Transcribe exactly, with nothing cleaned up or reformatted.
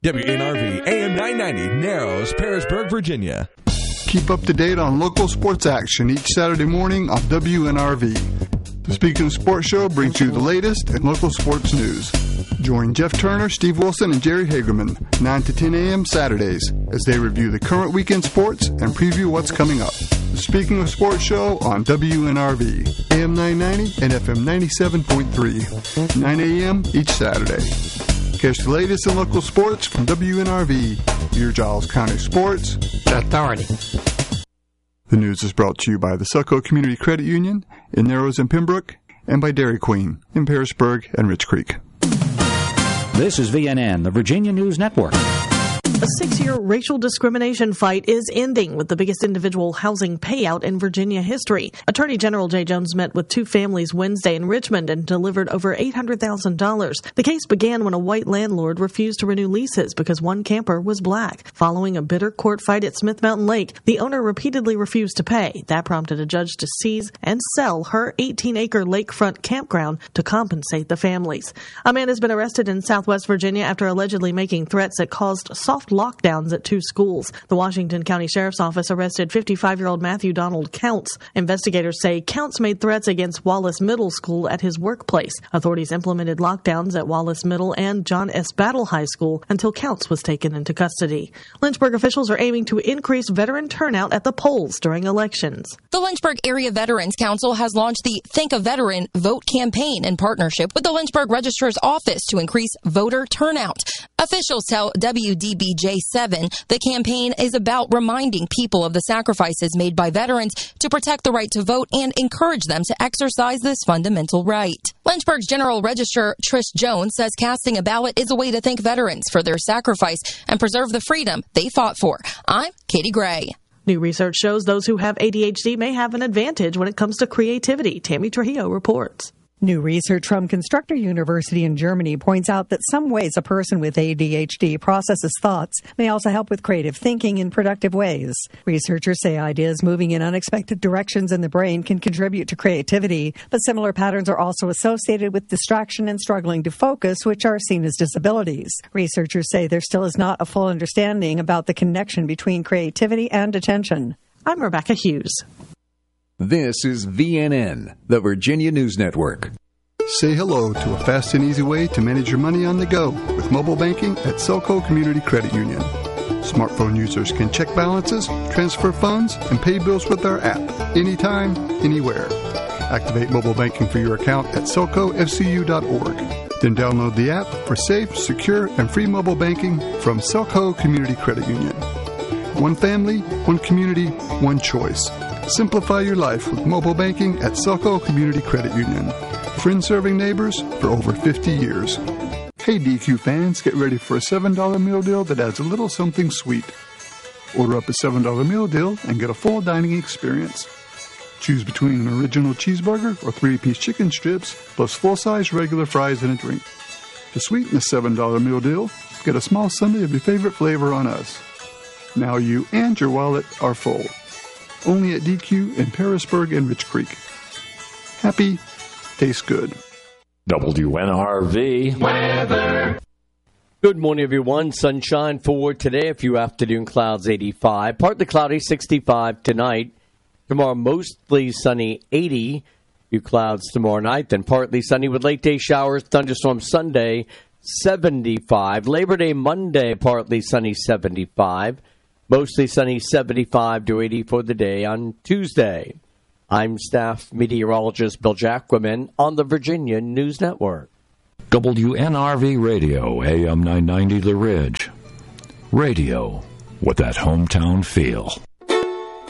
W N R V A M nine ninety, Narrows, Parisburg, Virginia. Keep up to date on local sports action each Saturday morning on W N R V. The Speaking of Sports Show brings you the latest in local sports news. Join Jeff Turner, Steve Wilson, and Jerry Hagerman nine to ten a.m. Saturdays as they review the current weekend sports and preview what's coming up. The Speaking of Sports Show on W N R V, A M nine ninety and F M ninety-seven point three, nine a.m. each Saturday. Catch the latest in local sports from W N R V, your Giles County Sports Authority. The news is brought to you by the Selco Community Credit Union in Narrows and Pembroke, and by Dairy Queen in Parisburg and Rich Creek. This is V N N, the Virginia News Network. A six-year racial discrimination fight is ending with the biggest individual housing payout in Virginia history. Attorney General Jay Jones met with two families Wednesday in Richmond and delivered over eight hundred thousand dollars. The case began when a white landlord refused to renew leases because one camper was black. Following a bitter court fight at Smith Mountain Lake, the owner repeatedly refused to pay. That prompted a judge to seize and sell her eighteen-acre lakefront campground to compensate the families. A man has been arrested in Southwest Virginia after allegedly making threats that caused soft lockdowns at two schools. The Washington County Sheriff's Office arrested fifty-five-year-old Matthew Donald Counts. Investigators say Counts made threats against Wallace Middle School at his workplace. Authorities implemented lockdowns at Wallace Middle and John S. Battle High School until Counts was taken into custody. Lynchburg officials are aiming to increase veteran turnout at the polls during elections. The Lynchburg Area Veterans Council has launched the Think a Veteran Vote campaign in partnership with the Lynchburg Registrar's Office to increase voter turnout. Officials tell W D B J seven the campaign is about reminding people of the sacrifices made by veterans to protect the right to vote and encourage them to exercise this fundamental right. Lynchburg's General Registrar Trish Jones says casting a ballot is a way to thank veterans for their sacrifice and preserve the freedom they fought for. I'm Katie Gray. New research shows those who have A D H D may have an advantage when it comes to creativity. Tammy Trujillo reports. New research from Constructor University in Germany points out that some ways a person with A D H D processes thoughts may also help with creative thinking in productive ways. Researchers say ideas moving in unexpected directions in the brain can contribute to creativity, but similar patterns are also associated with distraction and struggling to focus, which are seen as disabilities. Researchers say there still is not a full understanding about the connection between creativity and attention. I'm Rebecca Hughes. This is V N N, the Virginia News Network. Say hello to a fast and easy way to manage your money on the go with mobile banking at Selco Community Credit Union. Smartphone users can check balances, transfer funds, and pay bills with our app anytime, anywhere. Activate mobile banking for your account at selco f c u dot org. Then download the app for safe, secure, and free mobile banking from Selco Community Credit Union. One family, one community, one choice. Simplify your life with mobile banking at Selco Community Credit Union. Friend-serving neighbors for over fifty years. Hey D Q fans, get ready for a seven dollar meal deal that adds a little something sweet. Order up a seven dollar meal deal and get a full dining experience. Choose between an original cheeseburger or three-piece chicken strips, plus full-size regular fries and a drink. To sweeten the seven dollar meal deal, get a small sundae of your favorite flavor on us. Now you and your wallet are full. Only at D Q in Parisburg and Rich Creek. Happy, tastes good. W N R V weather. Good morning, everyone. Sunshine for today. A few afternoon clouds, eighty-five. Partly cloudy, sixty-five tonight. Tomorrow, mostly sunny, eighty. A few clouds tomorrow night. Then partly sunny with late day showers. Thunderstorm Sunday, seventy-five. Labor Day Monday, partly sunny, seventy-five. Mostly sunny, seventy-five to eighty for the day on Tuesday. I'm staff meteorologist Bill Jacquemin on the Virginia News Network. W N R V Radio, A M nine ninety The Ridge. Radio with that hometown feel.